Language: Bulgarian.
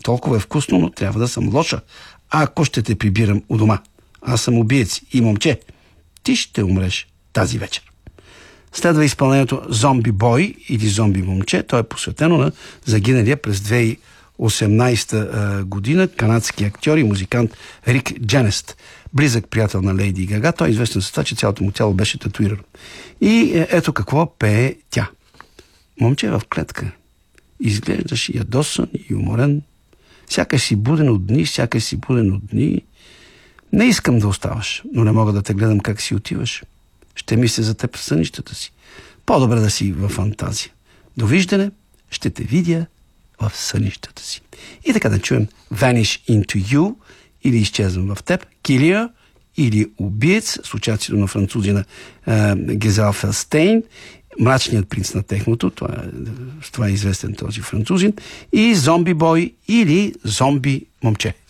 Толкова е вкусно, но трябва да съм лоша. Ако ще те прибирам у дома. Аз съм убиец и момче. Ти ще умреш тази вечер. Следва изпълнението Зомби Бой или Зомби момче. То е посветено на загиналия през 2018 година канадски актьор и музикант Рик Дженест. Близък приятел на Лейди Гага. Той е известен с това, че цялото му тяло беше татуирано. И ето какво пее тя. Момче в клетка. Изглеждаш ядосан и уморен. Сякаш си буден от дни. Не искам да оставаш, но не мога да те гледам как си отиваш. Ще мисля за теб в сънищата си. По-добре да си във фантазия. Довиждане, ще те видя в сънищата си. И така да чуем Vanish into You или Изчезвам в теб, Killer или Убиец с участието на французина Гезел Фелстейн, Мрачният принц на техното, това е известен този французин, и Зомби Бой или Зомби момче.